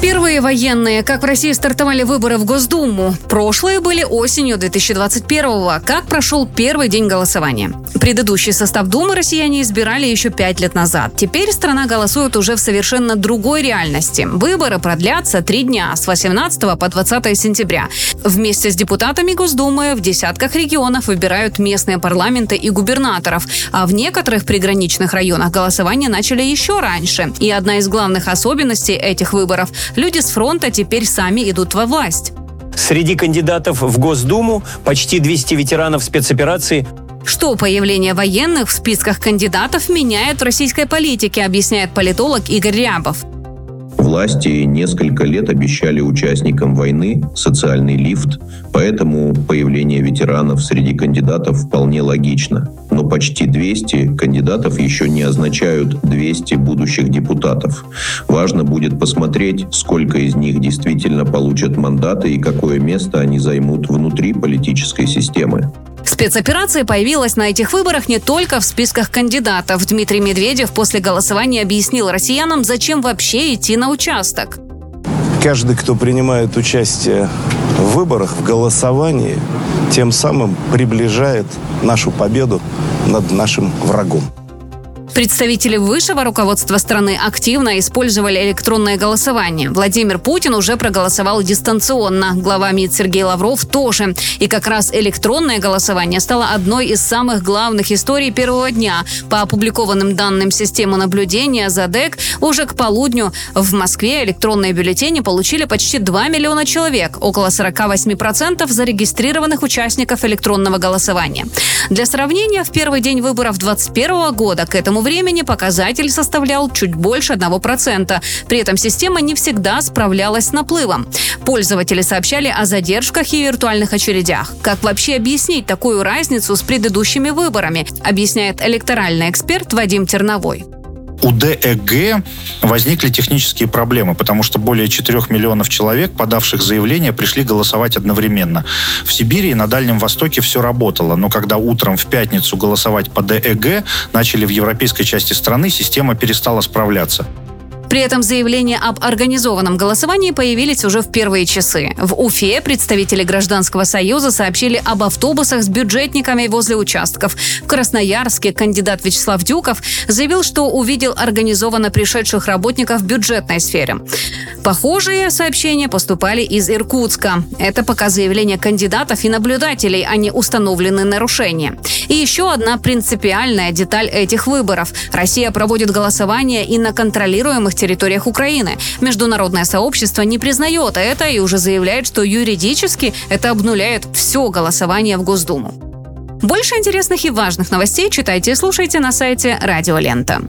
Первые военные. Как в России стартовали выборы в Госдуму? Прошлые были осенью две тысячи двадцать первого. Как прошел первый день голосования? Предыдущий состав Думы россияне избирали еще пять лет назад. Теперь страна голосует уже в совершенно другой реальности. Выборы продлятся три дня, с восемнадцатого по двадцатое сентября. Вместе с депутатами Госдумы в десятках регионов выбирают местные парламенты и губернаторов. А в некоторых приграничных районах голосование начали еще раньше. И одна из главных особенностей этих выборов – люди с фронта теперь сами идут во власть. Среди кандидатов в Госдуму почти двести ветеранов спецоперации. Что появление военных в списках кандидатов меняет в российской политике, объясняет политолог Игорь Рябов. Власти несколько лет обещали участникам войны социальный лифт, поэтому появление ветеранов среди кандидатов вполне логично. Но почти двести кандидатов еще не означают двести будущих депутатов. Важно будет посмотреть, сколько из них действительно получат мандаты и какое место они займут внутри политической системы. Спецоперация появилась на этих выборах не только в списках кандидатов. Дмитрий Медведев после голосования объяснил россиянам, зачем вообще идти на участок. Каждый, кто принимает участие в выборах, в голосовании, тем самым приближает нашу победу над нашим врагом. Представители высшего руководства страны активно использовали электронное голосование. Владимир Путин уже проголосовал дистанционно. Глава МИД Сергей Лавров тоже. И как раз электронное голосование стало одной из самых главных историй первого дня. По опубликованным данным системы наблюдения ЗАДЭК, уже к полудню в Москве электронные бюллетени получили почти два миллиона человек. Около сорок восемь процентов зарегистрированных участников электронного голосования. Для сравнения, в первый день выборов двадцать первого года к этому времени показатель составлял чуть больше одного процента. При этом система не всегда справлялась с наплывом. Пользователи сообщали о задержках и виртуальных очередях. Как вообще объяснить такую разницу с предыдущими выборами, объясняет электоральный эксперт Вадим Терновой. У ДЭГ возникли технические проблемы, потому что более четырех миллионов человек, подавших заявление, пришли голосовать одновременно. В Сибири и на Дальнем Востоке все работало, но когда утром в пятницу голосовать по ДЭГ начали в европейской части страны, система перестала справляться. При этом заявления об организованном голосовании появились уже в первые часы. В Уфе представители Гражданского союза сообщили об автобусах с бюджетниками возле участков. В Красноярске кандидат Вячеслав Дюков заявил, что увидел организованно пришедших работников в бюджетной сфере. Похожие сообщения поступали из Иркутска. Это пока заявления кандидатов и наблюдателей, а не установленные нарушения. И еще одна принципиальная деталь этих выборов. Россия проводит голосование и на контролируемых территориях Украины. Международное сообщество не признает это и уже заявляет, что юридически это обнуляет все голосование в Госдуму. Больше интересных и важных новостей читайте и слушайте на сайте Радио Лента.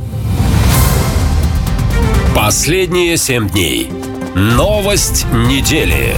Последние семь дней. Новость недели.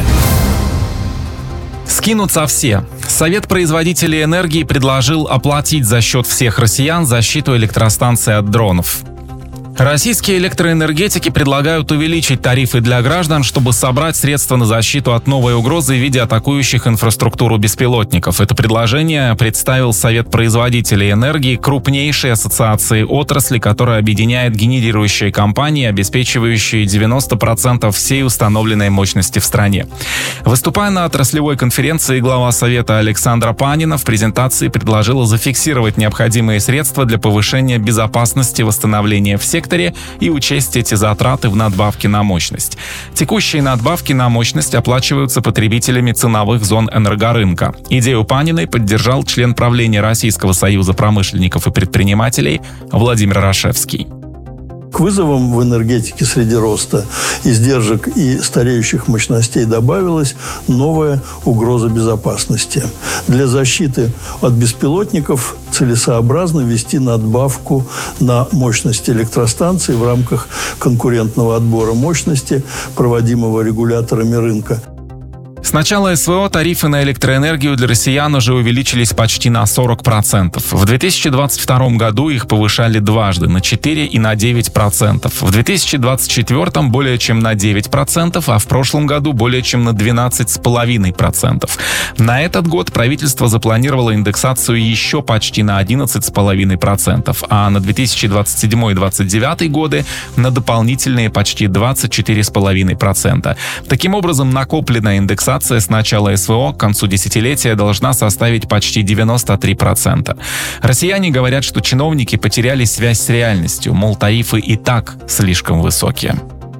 Скинутся все. Совет производителей энергии предложил оплатить за счет всех россиян защиту электростанций от дронов. Российские электроэнергетики предлагают увеличить тарифы для граждан, чтобы собрать средства на защиту от новой угрозы в виде атакующих инфраструктуру беспилотников. Это предложение представил Совет производителей энергии, крупнейшей ассоциации отрасли, которая объединяет генерирующие компании, обеспечивающие девяносто процентов всей установленной мощности в стране. Выступая на отраслевой конференции, глава Совета Александра Панина в презентации предложила зафиксировать необходимые средства для повышения безопасности восстановления в секторе и учесть эти затраты в надбавке на мощность. Текущие надбавки на мощность оплачиваются потребителями ценовых зон энергорынка. Идею Паниной поддержал член правления Российского союза промышленников и предпринимателей Владимир Рашевский. К вызовам в энергетике среди роста издержек и стареющих мощностей добавилась новая угроза безопасности. Для защиты от беспилотников целесообразно ввести надбавку на мощность электростанций в рамках конкурентного отбора мощности, проводимого регуляторами рынка. С начала СВО тарифы на электроэнергию для россиян уже увеличились почти на сорок процентов. В две тысячи двадцать втором году их повышали дважды, на четыре и на девять процентов. В две тысячи двадцать четвёртом более чем на девять процентов, а в прошлом году более чем на двенадцать целых пять десятых процента. На этот год правительство запланировало индексацию еще почти на одиннадцать целых пять десятых процента, а на две тысячи двадцать седьмой — двадцать девятый годы на дополнительные почти двадцать четыре целых пять десятых процента. Таким образом, накопленная индексация с начала СВО к концу десятилетия должна составить почти девяносто три процента. Россияне говорят, что чиновники потеряли связь с реальностью, мол, тарифы и так слишком высокие.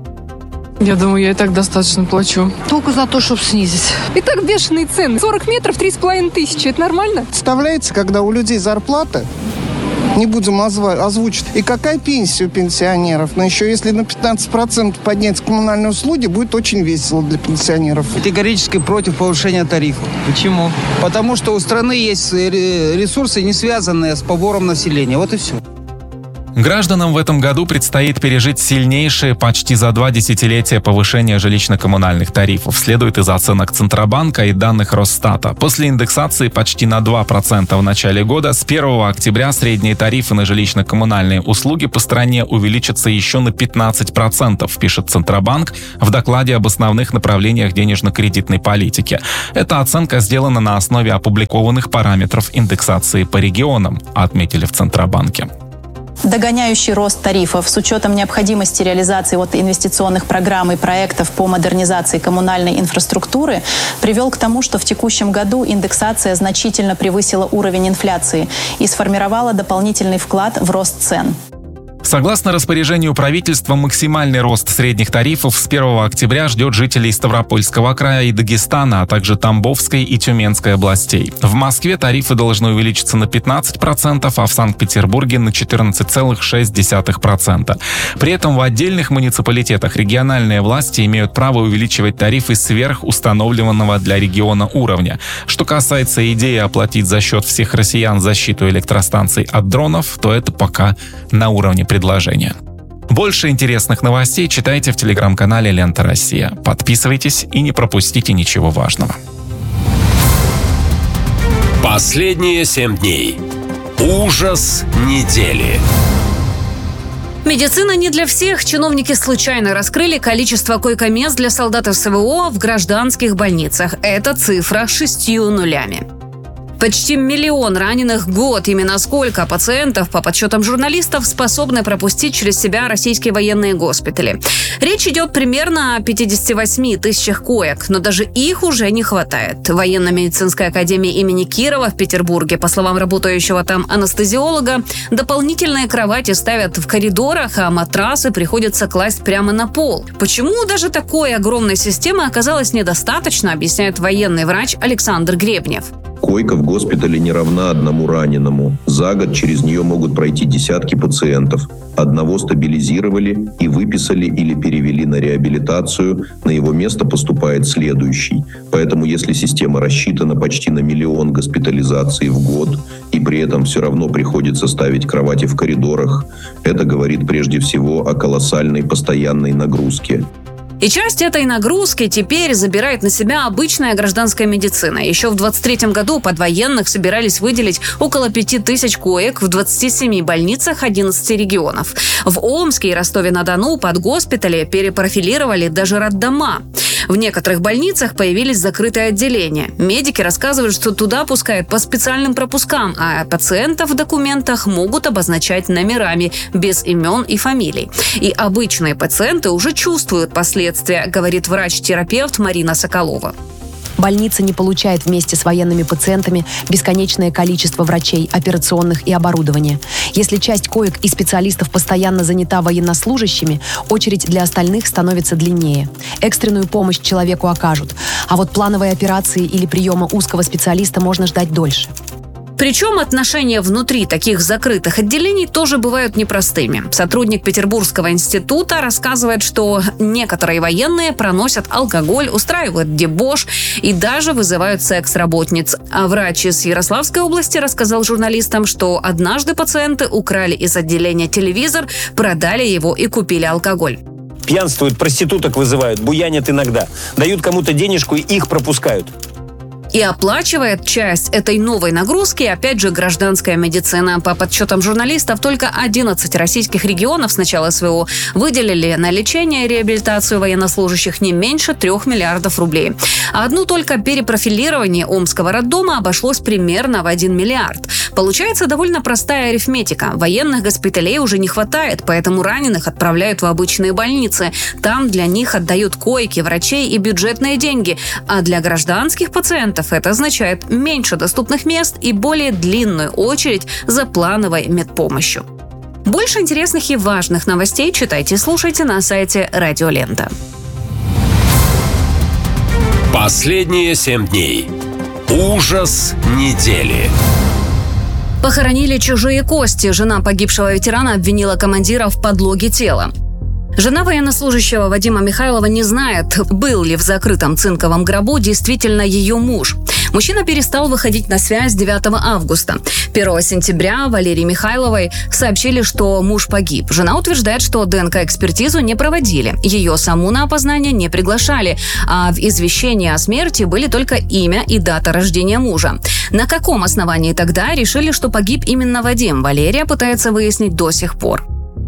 Я думаю, я и так достаточно плачу. Только за то, чтобы снизить. И так бешеные цены. сорок метров, три с половиной тысячи. Это нормально? Представляете, когда у людей зарплата, не будем озвучить, и какая пенсия у пенсионеров? Но еще если на пятнадцать процентов поднять коммунальные услуги, будет очень весело для пенсионеров. Категорически против повышения тарифов. Почему? Потому что у страны есть ресурсы, не связанные с побором населения. Вот и все. Гражданам в этом году предстоит пережить сильнейшее почти за два десятилетия повышение жилищно-коммунальных тарифов, следует из оценок Центробанка и данных Росстата. После индексации почти на два процента в начале года с первого октября средние тарифы на жилищно-коммунальные услуги по стране увеличатся еще на пятнадцать процентов, пишет Центробанк в докладе об основных направлениях денежно-кредитной политики. Эта оценка сделана на основе опубликованных параметров индексации по регионам, отметили в Центробанке. Догоняющий рост тарифов с учетом необходимости реализации вот инвестиционных программ и проектов по модернизации коммунальной инфраструктуры привел к тому, что в текущем году индексация значительно превысила уровень инфляции и сформировала дополнительный вклад в рост цен. Согласно распоряжению правительства, максимальный рост средних тарифов с первого октября ждет жителей Ставропольского края и Дагестана, а также Тамбовской и Тюменской областей. В Москве тарифы должны увеличиться на пятнадцать процентов, а в Санкт-Петербурге на четырнадцать целых шесть десятых процента. При этом в отдельных муниципалитетах региональные власти имеют право увеличивать тарифы сверх установленного для региона уровня. Что касается идеи оплатить за счет всех россиян защиту электростанций от дронов, то это пока на уровне предложения. Больше интересных новостей читайте в телеграм-канале «Лента Россия». Подписывайтесь и не пропустите ничего важного. Последние семь дней. Ужас недели. Медицина не для всех. Чиновники случайно раскрыли количество койко-мест для солдат СВО в гражданских больницах. Это цифра шестью нулями. Почти миллион раненых в год. Именно сколько пациентов, по подсчетам журналистов, способны пропустить через себя российские военные госпитали. Речь идет примерно о пятидесяти восьми тысячах коек, но даже их уже не хватает. Военно-медицинская академия имени Кирова в Петербурге, по словам работающего там анестезиолога, дополнительные кровати ставят в коридорах, а матрасы приходится класть прямо на пол. Почему даже такой огромной системы оказалось недостаточно, объясняет военный врач Александр Гребнев. Койка в госпитале не равна одному раненому. За год через нее могут пройти десятки пациентов. Одного стабилизировали и выписали или перевели на реабилитацию, на его место поступает следующий. Поэтому если система рассчитана почти на миллион госпитализаций в год, и при этом все равно приходится ставить кровати в коридорах, это говорит прежде всего о колоссальной постоянной нагрузке. И часть этой нагрузки теперь забирает на себя обычная гражданская медицина. Еще в двадцать третьем году под военных собирались выделить около пяти тысяч коек в двадцати семи больницах одиннадцати регионов. В Омске и Ростове-на-Дону под госпитали перепрофилировали даже роддома. В некоторых больницах появились закрытые отделения. Медики рассказывают, что туда пускают по специальным пропускам, а пациентов в документах могут обозначать номерами, без имен и фамилий. И обычные пациенты уже чувствуют последствия, говорит врач-терапевт Марина Соколова. Больница не получает вместе с военными пациентами бесконечное количество врачей, операционных и оборудования. Если часть коек и специалистов постоянно занята военнослужащими, очередь для остальных становится длиннее. Экстренную помощь человеку окажут, а вот плановой операции или приема узкого специалиста можно ждать дольше. Причем отношения внутри таких закрытых отделений тоже бывают непростыми. Сотрудник Петербургского института рассказывает, что некоторые военные проносят алкоголь, устраивают дебош и даже вызывают секс-работниц. А врач из Ярославской области рассказал журналистам, что однажды пациенты украли из отделения телевизор, продали его и купили алкоголь. Пьянствуют, проституток вызывают, буянят иногда. Дают кому-то денежку и их пропускают. И оплачивает часть этой новой нагрузки, опять же, гражданская медицина. По подсчетам журналистов, только одиннадцать российских регионов с начала СВО выделили на лечение и реабилитацию военнослужащих не меньше трех миллиардов рублей. А одно только перепрофилирование Омского роддома обошлось примерно в один миллиард. Получается довольно простая арифметика. Военных госпиталей уже не хватает, поэтому раненых отправляют в обычные больницы. Там для них отдают койки, врачей и бюджетные деньги. А для гражданских пациентов это означает меньше доступных мест и более длинную очередь за плановой медпомощью. Больше интересных и важных новостей читайте и слушайте на сайте Радио Лента. Последние семь дней. Ужас недели. Похоронили чужие кости. Жена погибшего ветерана обвинила командира в подлоге тела. Жена военнослужащего Вадима Михайлова не знает, был ли в закрытом цинковом гробу действительно ее муж. Мужчина перестал выходить на связь девятого августа. первого сентября Валерии Михайловой сообщили, что муж погиб. Жена утверждает, что ДНК-экспертизу не проводили. Ее саму на опознание не приглашали. А в извещении о смерти были только имя и дата рождения мужа. На каком основании тогда решили, что погиб именно Вадим? Валерия пытается выяснить до сих пор.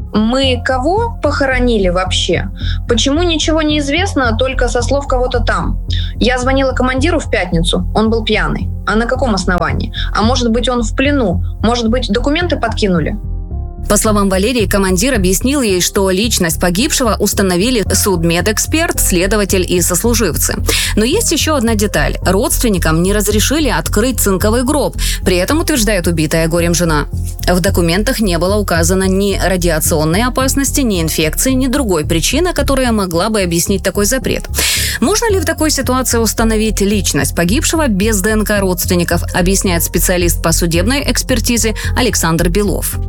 Мы кого похоронили вообще? Почему ничего не известно, только со слов кого-то там? Я звонила командиру в пятницу, он был пьяный. А на каком основании? А может быть, он в плену? Может быть, документы подкинули? По словам Валерии, командир объяснил ей, что личность погибшего установили судмедэксперт, следователь и сослуживцы. Но есть еще одна деталь. Родственникам не разрешили открыть цинковый гроб. При этом, утверждает убитая горем жена, в документах не было указано ни радиационной опасности, ни инфекции, ни другой причины, которая могла бы объяснить такой запрет. Можно ли в такой ситуации установить личность погибшего без ДНК родственников, объясняет специалист по судебной экспертизе Александр Белов.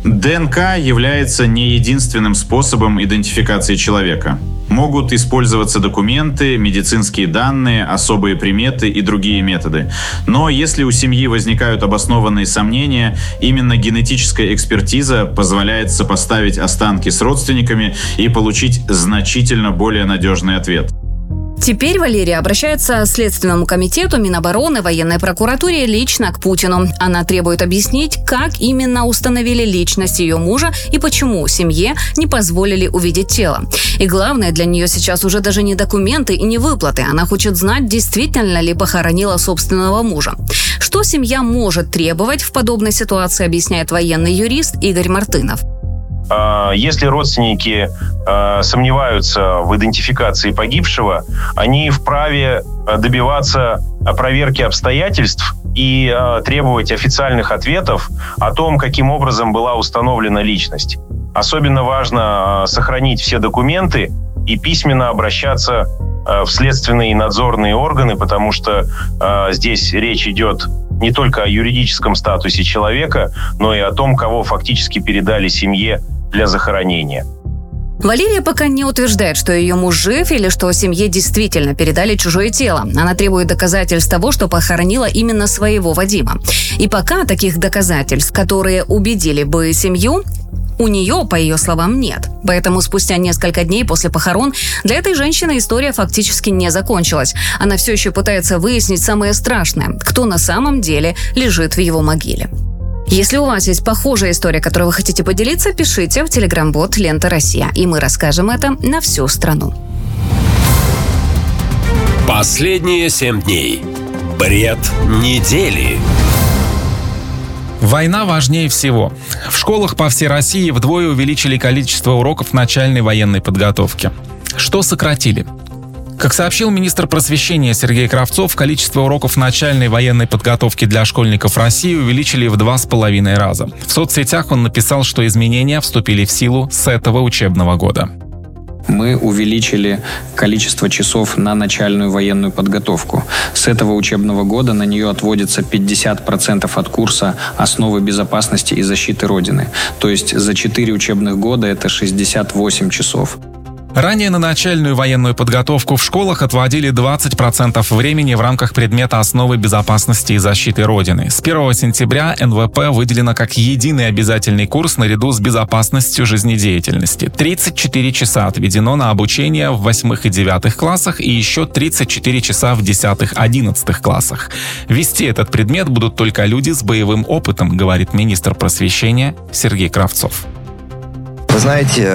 ДНК является не единственным способом идентификации человека. Могут использоваться документы, медицинские данные, особые приметы и другие методы. Но если у семьи возникают обоснованные сомнения, именно генетическая экспертиза позволяет сопоставить останки с родственниками и получить значительно более надежный ответ. Теперь Валерия обращается к Следственному комитету, Минобороны, военной прокуратуре лично к Путину. Она требует объяснить, как именно установили личность ее мужа и почему семье не позволили увидеть тело. И главное для нее сейчас уже даже не документы и не выплаты. Она хочет знать, действительно ли похоронила собственного мужа. Что семья может требовать в подобной ситуации, объясняет военный юрист Игорь Мартынов. Если родственники э, сомневаются в идентификации погибшего, они вправе добиваться проверки обстоятельств и э, требовать официальных ответов о том, каким образом была установлена личность. Особенно важно э, сохранить все документы и письменно обращаться э, в следственные и надзорные органы, потому что э, здесь речь идет не только о юридическом статусе человека, но и о том, кого фактически передали семье для захоронения. Валерия пока не утверждает, что ее муж жив или что семье действительно передали чужое тело. Она требует доказательств того, что похоронила именно своего Вадима. И пока таких доказательств, которые убедили бы семью, у нее, по ее словам, нет. Поэтому спустя несколько дней после похорон для этой женщины история фактически не закончилась. Она все еще пытается выяснить самое страшное, кто на самом деле лежит в его могиле. Если у вас есть похожая история, которой вы хотите поделиться, пишите в телеграм-бот «Лента Россия», и мы расскажем это на всю страну. Последние семь дней. Бред недели. Война важнее всего. В школах по всей России вдвое увеличили количество уроков начальной военной подготовки. Что сократили? Как сообщил министр просвещения Сергей Кравцов, количество уроков начальной военной подготовки для школьников России увеличили в два с половиной раза. В соцсетях он написал, что изменения вступили в силу с этого учебного года. Мы увеличили количество часов на начальную военную подготовку. С этого учебного года на нее отводится пятьдесят процентов от курса «Основы безопасности и защиты Родины». То есть за четыре учебных года это шестьдесят восемь часов. Ранее на начальную военную подготовку в школах отводили двадцать процентов времени в рамках предмета «Основы безопасности и защиты Родины». С первого сентября эн вэ пэ выделено как единый обязательный курс наряду с безопасностью жизнедеятельности. тридцать четыре часа отведено на обучение в восьмых и девятых классах и еще тридцать четыре часа в десятых-одиннадцатых классах. Вести этот предмет будут только люди с боевым опытом, говорит министр просвещения Сергей Кравцов. Вы знаете,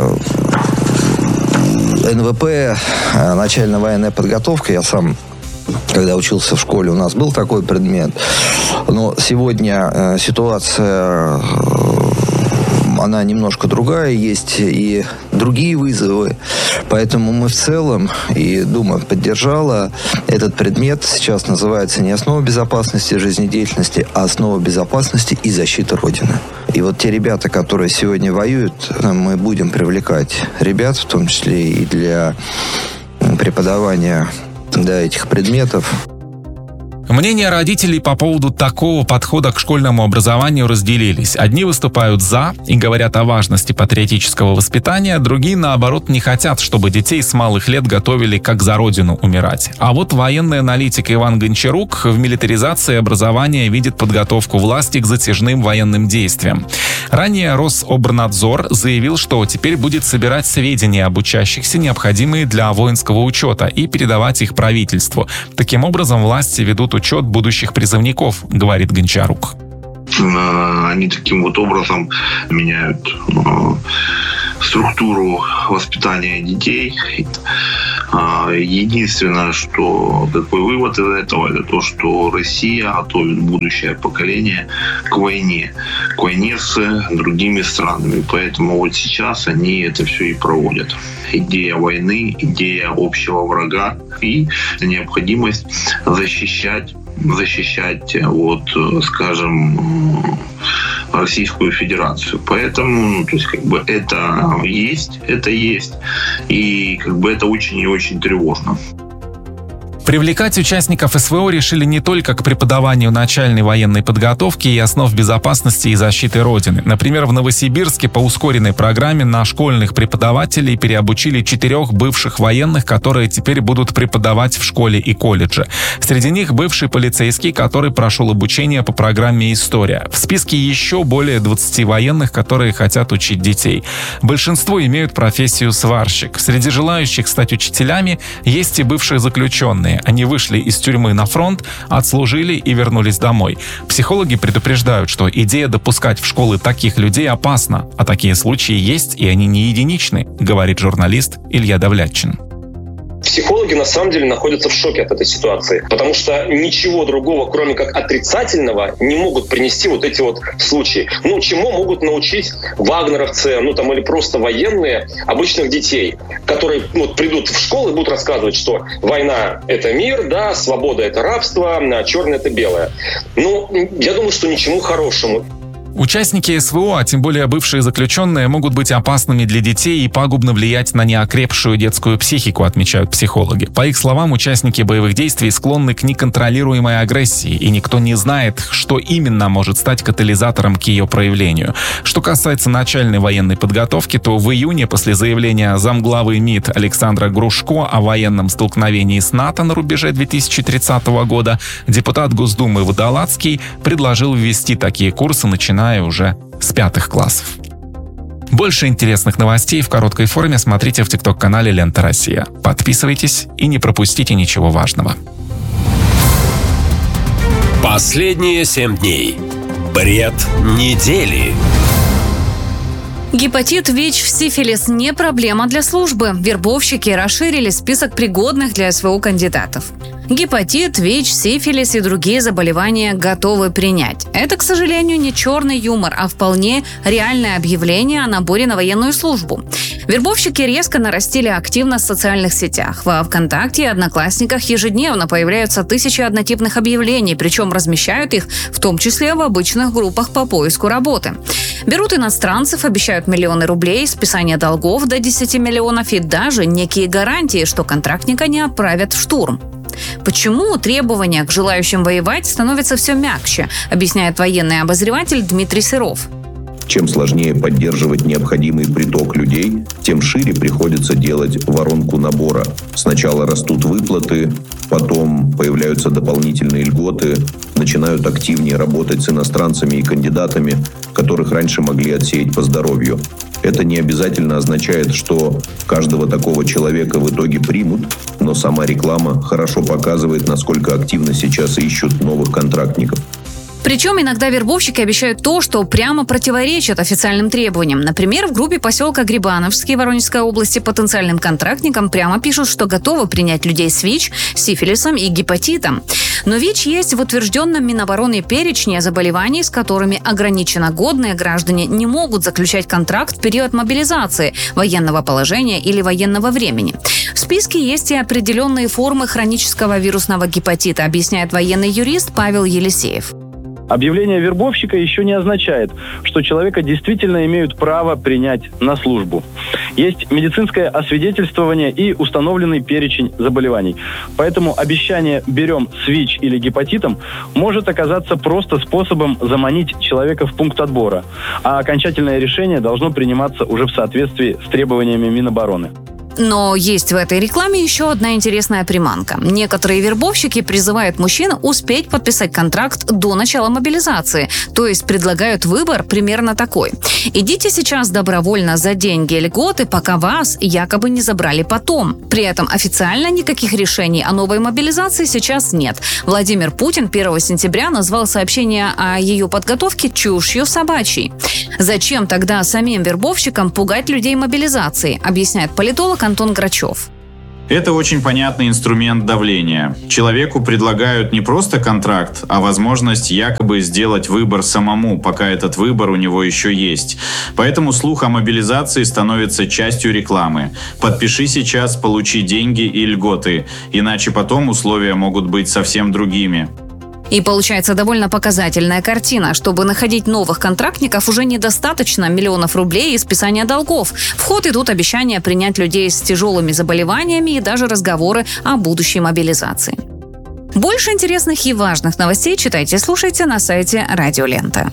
эн вэ пэ, начальная военная подготовка, я сам, когда учился в школе, у нас был такой предмет. Но сегодня ситуация, она немножко другая, есть и другие вызовы. Поэтому мы в целом, и Дума поддержала, этот предмет сейчас называется не «Основа безопасности жизнедеятельности», а «Основа безопасности и защиты Родины». И вот те ребята, которые сегодня воюют, мы будем привлекать ребят, в том числе и для преподавания, да, этих предметов. Мнения родителей по поводу такого подхода к школьному образованию разделились. Одни выступают «за» и говорят о важности патриотического воспитания, другие, наоборот, не хотят, чтобы детей с малых лет готовили как за родину умирать. А вот военный аналитик Иван Гончарук в милитаризации образования видит подготовку власти к затяжным военным действиям. Ранее Рособорнадзор заявил, что теперь будет собирать сведения об учащихся, необходимые для воинского учета, и передавать их правительству. Таким образом, власти ведут учет будущих призывников, говорит Гончарук. Они таким вот образом меняют структуру воспитания детей. Единственное, что какой вывод из этого, это то, что Россия готовит будущее поколение к войне, к войне с другими странами. Поэтому вот сейчас они это все и проводят. Идея войны, идея общего врага и необходимость защищать защищать, вот, скажем, Российскую Федерацию. Поэтому, ну, то есть, как бы это есть, это есть. И как бы это очень и очень тревожно. Привлекать участников эс вэ о решили не только к преподаванию начальной военной подготовки и основ безопасности и защиты Родины. Например, в Новосибирске по ускоренной программе на школьных преподавателей переобучили четырех бывших военных, которые теперь будут преподавать в школе и колледже. Среди них бывший полицейский, который прошел обучение по программе «История». В списке еще более двадцати военных, которые хотят учить детей. Большинство имеют профессию сварщик. Среди желающих стать учителями есть и бывшие заключенные. Они вышли из тюрьмы на фронт, отслужили и вернулись домой. Психологи предупреждают, что идея допускать в школы таких людей опасна, а такие случаи есть, и они не единичны, говорит журналист Илья Давлятчин. Психологи на самом деле находятся в шоке от этой ситуации, потому что ничего другого, кроме как отрицательного, не могут принести вот эти вот случаи. Ну, чему могут научить вагнеровцы, ну там или просто военные обычных детей, которые вот придут в школу и будут рассказывать, что война — это мир, да, свобода — это рабство, а черное — это белое. Ну, я думаю, что ничему хорошему. Участники эс вэ о, а тем более бывшие заключенные, могут быть опасными для детей и пагубно влиять на неокрепшую детскую психику, отмечают психологи. По их словам, участники боевых действий склонны к неконтролируемой агрессии, и никто не знает, что именно может стать катализатором к ее проявлению. Что касается начальной военной подготовки, то в июне, после заявления замглавы МИД Александра Грушко о военном столкновении с НАТО на рубеже две тысячи тридцатого года, депутат Госдумы Водолацкий предложил ввести такие курсы, начиная уже с пятых классов. Больше интересных новостей в короткой форме смотрите в тикток-канале «Лента Россия». Подписывайтесь и не пропустите ничего важного. Последние семь дней. Бред недели. Гепатит, ВИЧ, сифилис – не проблема для службы. Вербовщики расширили список пригодных для эс вэ о кандидатов. Гепатит, ВИЧ, сифилис и другие заболевания готовы принять. Это, к сожалению, не черный юмор, а вполне реальное объявление о наборе на военную службу. Вербовщики резко нарастили активность в социальных сетях. Во ВКонтакте и Одноклассниках ежедневно появляются тысячи однотипных объявлений, причем размещают их в том числе в обычных группах по поиску работы. Берут иностранцев, обещают миллионы рублей, списание долгов до десяти миллионов и даже некие гарантии, что контрактника не отправят в штурм. Почему требования к желающим воевать становятся все мягче, объясняет военный обозреватель Дмитрий Сыров. Чем сложнее поддерживать необходимый приток людей, тем шире приходится делать воронку набора. Сначала растут выплаты, потом появляются дополнительные льготы, начинают активнее работать с иностранцами и кандидатами, которых раньше могли отсеять по здоровью. Это не обязательно означает, что каждого такого человека в итоге примут, но сама реклама хорошо показывает, насколько активно сейчас ищут новых контрактников. Причем иногда вербовщики обещают то, что прямо противоречит официальным требованиям. Например, в группе поселка Грибановский Воронежской области потенциальным контрактникам прямо пишут, что готовы принять людей с ВИЧ, сифилисом и гепатитом. Но ВИЧ есть в утвержденном Минобороны перечне заболеваний, с которыми ограниченно годные граждане не могут заключать контракт в период мобилизации, военного положения или военного времени. В списке есть и определенные формы хронического вирусного гепатита, объясняет военный юрист Павел Елисеев. Объявление вербовщика еще не означает, что человека действительно имеют право принять на службу. Есть медицинское освидетельствование и установленный перечень заболеваний. Поэтому обещание «берем с ВИЧ или гепатитом» может оказаться просто способом заманить человека в пункт отбора, а окончательное решение должно приниматься уже в соответствии с требованиями Минобороны. Но есть в этой рекламе еще одна интересная приманка. Некоторые вербовщики призывают мужчин успеть подписать контракт до начала мобилизации, то есть предлагают выбор примерно такой. Идите сейчас добровольно за деньги и льготы, пока вас якобы не забрали потом. При этом официально никаких решений о новой мобилизации сейчас нет. Владимир Путин первого сентября назвал сообщение о ее подготовке чушью собачьей. Зачем тогда самим вербовщикам пугать людей мобилизацией, объясняет политолог Антон Грачев. Это очень понятный инструмент давления. Человеку предлагают не просто контракт, а возможность якобы сделать выбор самому, пока этот выбор у него еще есть. Поэтому слух о мобилизации становится частью рекламы. Подпиши сейчас, получи деньги и льготы, иначе потом условия могут быть совсем другими. И получается довольно показательная картина. Чтобы находить новых контрактников, уже недостаточно миллионов рублей и списания долгов. В ход идут обещания принять людей с тяжелыми заболеваниями и даже разговоры о будущей мобилизации. Больше интересных и важных новостей читайте и слушайте на сайте Радио Лента.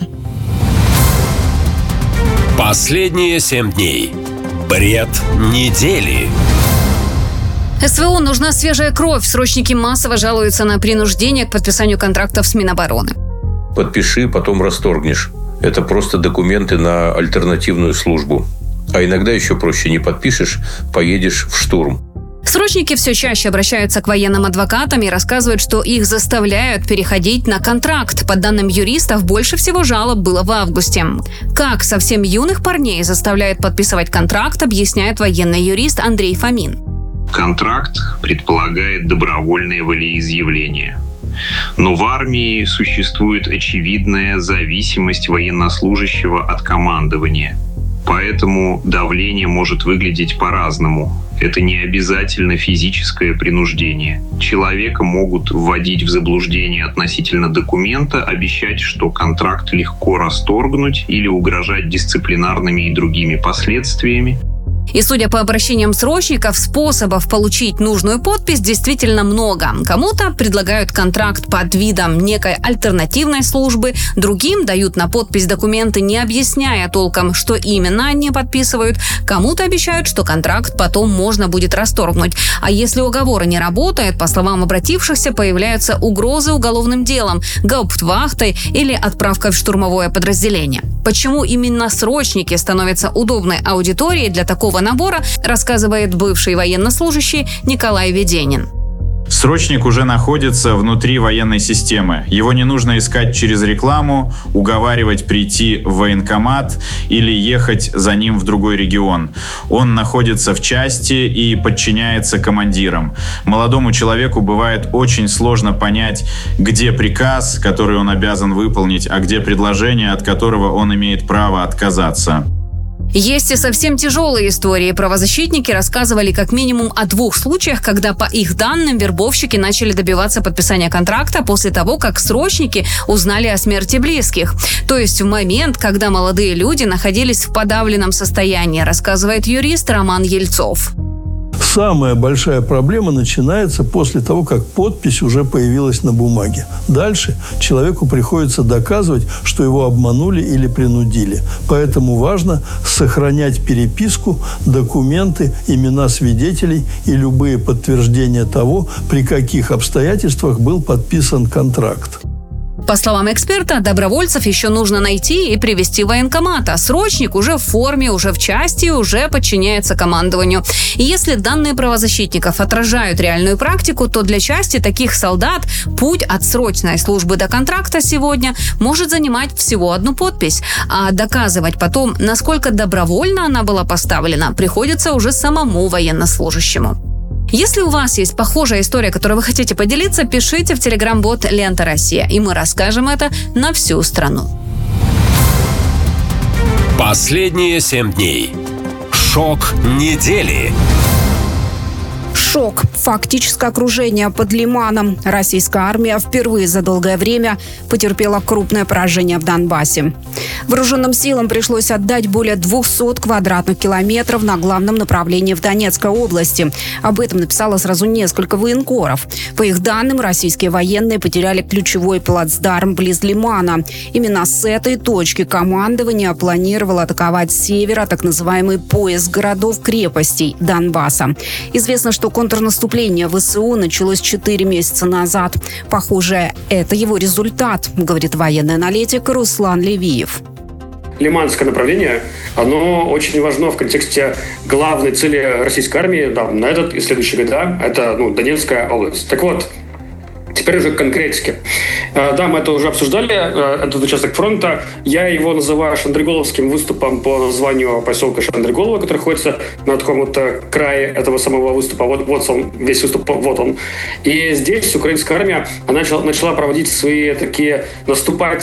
Последние семь дней. Бред недели. СВО нужна свежая кровь. Срочники массово жалуются на принуждение к подписанию контрактов с Минобороны. Подпиши, потом расторгнешь. Это просто документы на альтернативную службу. А иногда еще проще: не подпишешь, поедешь в штурм. Срочники все чаще обращаются к военным адвокатам и рассказывают, что их заставляют переходить на контракт. По данным юристов, больше всего жалоб было в августе. Как совсем юных парней заставляют подписывать контракт, объясняет военный юрист Андрей Фомин. Контракт предполагает добровольное волеизъявление. Но в армии существует очевидная зависимость военнослужащего от командования. Поэтому давление может выглядеть по-разному. Это не обязательно физическое принуждение. Человека могут вводить в заблуждение относительно документа, обещать, что контракт легко расторгнуть, или угрожать дисциплинарными и другими последствиями. И судя по обращениям срочников, способов получить нужную подпись действительно много. Кому-то предлагают контракт под видом некой альтернативной службы, другим дают на подпись документы, не объясняя толком, что именно они подписывают. Кому-то обещают, что контракт потом можно будет расторгнуть. А если уговор не работает, по словам обратившихся, появляются угрозы уголовным делом, гауптвахтой или отправкой в штурмовое подразделение. Почему именно срочники становятся удобной аудиторией для такого набора, рассказывает бывший военнослужащий Николай Веденин. Срочник уже находится внутри военной системы. Его не нужно искать через рекламу, уговаривать прийти в военкомат или ехать за ним в другой регион. Он находится в части и подчиняется командирам. Молодому человеку бывает очень сложно понять, где приказ, который он обязан выполнить, а где предложение, от которого он имеет право отказаться. Есть и совсем тяжелые истории. Правозащитники рассказывали как минимум о двух случаях, когда, по их данным, вербовщики начали добиваться подписания контракта после того, как срочники узнали о смерти близких. То есть в момент, когда молодые люди находились в подавленном состоянии, рассказывает юрист Роман Ельцов. С Самая большая проблема начинается после того, как подпись уже появилась на бумаге. Дальше человеку приходится доказывать, что его обманули или принудили. Поэтому важно сохранять переписку, документы, имена свидетелей и любые подтверждения того, при каких обстоятельствах был подписан контракт. По словам эксперта, добровольцев еще нужно найти и привести в военкомат, а срочник уже в форме, уже в части, уже подчиняется командованию. И если данные правозащитников отражают реальную практику, то для части таких солдат путь от срочной службы до контракта сегодня может занимать всего одну подпись. А доказывать потом, насколько добровольно она была поставлена, приходится уже самому военнослужащему. Если у вас есть похожая история, которой вы хотите поделиться, пишите в телеграм-бот «Лента Россия», и мы расскажем это на всю страну. Последние семь дней. Шок недели. Шок. Фактическое окружение под Лиманом. Российская армия впервые за долгое время потерпела крупное поражение в Донбассе. Вооруженным силам пришлось отдать более двухсот квадратных километров на главном направлении в Донецкой области. Об этом написало сразу несколько военкоров. По их данным, российские военные потеряли ключевой плацдарм близ Лимана. Именно с этой точки командование планировало атаковать с севера так называемый пояс городов-крепостей Донбасса. Известно, что контрнаступление ВСУ началось четыре месяца назад. Похоже, это его результат, говорит военный аналитик Руслан Левиев. Лиманское направление, оно очень важно в контексте главной цели российской армии, да, на этот и следующие года, это ну, Донецкая область. Так вот, теперь уже к конкретике. Да, мы это уже обсуждали, этот участок фронта. Я его называю Шандриголовским выступом по названию поселка Шандриголово, который находится на таком вот крае этого самого выступа. Вот, вот он, весь выступ, вот он. И здесь украинская армия она начала, начала проводить свои такие наступательные